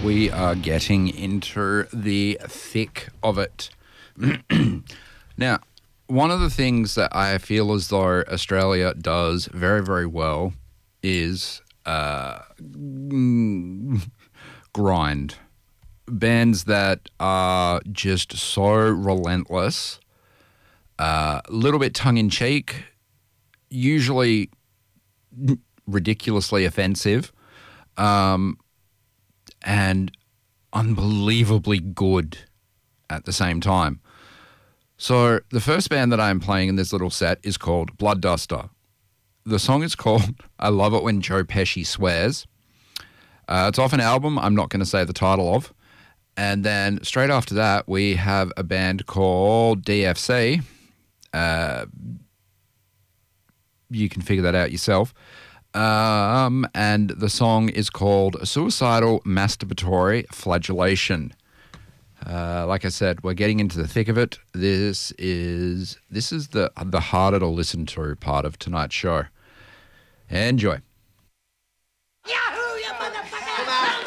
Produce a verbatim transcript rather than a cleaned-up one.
we are getting into the thick of it. Now, one of the things that I feel as though Australia does very, very well is uh, grind. Bands that are just so relentless, a uh, little bit tongue-in-cheek, usually ridiculously offensive, um, and unbelievably good at the same time. So the first band that I'm playing in this little set is called Blood Duster. The song is called I Love It When Joe Pesci Swears. Uh, it's off an album I'm not going to say the title of. And then straight after that, we have a band called D F C. Uh, you can figure that out yourself. Um, and the song is called Suicidal Masturbatory Flagellation. Uh, like I said, we're getting into the thick of it. This is this is the the harder to listen to part of tonight's show. Enjoy. Yahoo, you motherfucker!